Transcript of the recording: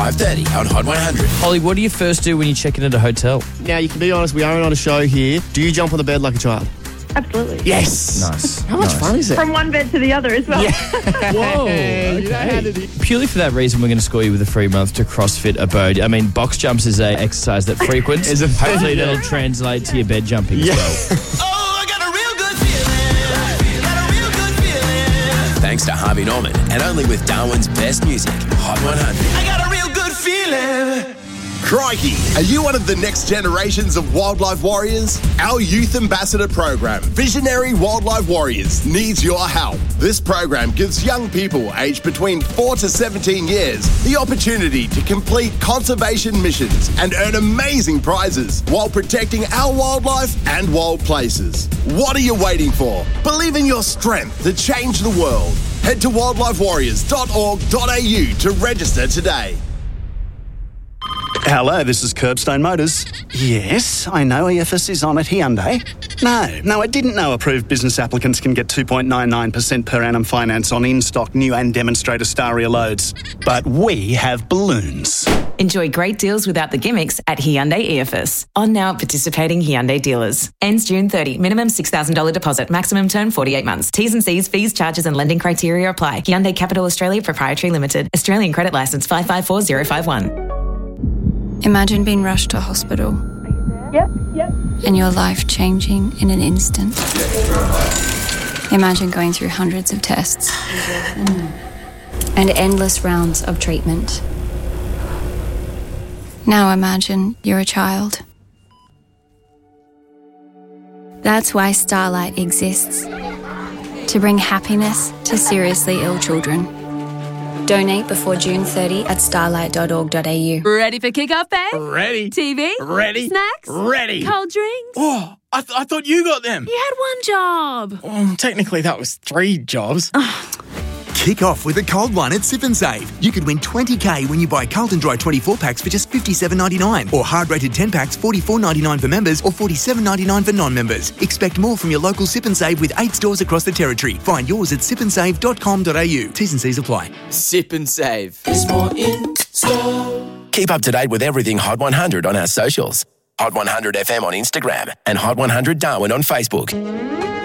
5:30 on Hot 100. Ollie, what do you first do when you check in at a hotel? Now, you can be honest, we are on a show here. Do you jump on the bed like a child? Absolutely. Yes. Nice. How much fun is it? From one bed to the other as well. Whoa. Okay. Purely for that reason, we're going to score you with a free month to CrossFit Abode. I mean, box jumps is an exercise that frequents. Hopefully that'll translate to your bed jumping as well. Thanks to Harvey Norman, and only with Darwin's best music, Hot 100. I got a real good feeling. Crikey, are you one of the next generations of wildlife warriors? Our youth ambassador program, Visionary Wildlife Warriors, needs your help. This program gives young people aged between 4 to 17 years the opportunity to complete conservation missions and earn amazing prizes while protecting our wildlife and wild places. What are you waiting for? Believe in your strength to change the world. Head to wildlifewarriors.org.au to register today. Hello, this is Curbstone Motors. Yes, I know EFS is on at Hyundai. No, I didn't know approved business applicants can get 2.99% per annum finance on in-stock new and demonstrator Staria loads. But we have balloons. Enjoy great deals without the gimmicks at Hyundai EFS. On now at participating Hyundai dealers. Ends June 30. Minimum $6,000 deposit. Maximum term 48 months. T's and C's, fees, charges and lending criteria apply. Hyundai Capital Australia Proprietary Limited. Australian credit licence 554051. Imagine being rushed to hospital. Yep. And your life changing in an instant. Imagine going through hundreds of tests and endless rounds of treatment. Now imagine you're a child. That's why Starlight exists. To bring happiness to seriously ill children. Donate before June 30 at starlight.org.au. Ready for kick-off, babe? Ready. TV? Ready. Snacks? Ready. Cold drinks? Oh, I thought you got them. You had one job. Technically, that was 3 jobs. Kick off with a cold one at Sip and Save. You could win $20,000 when you buy Carlton Dry 24 packs for just $57.99, or hard rated 10 packs $44.99 for members or $47.99 for non-members. Expect more from your local Sip and Save with 8 stores across the territory. Find yours at sipandsave.com.au. T's and C's apply. Sip and Save. There's more in store. Keep up to date with everything Hot 100 on our socials. Hot 100 FM on Instagram and Hot 100 Darwin on Facebook.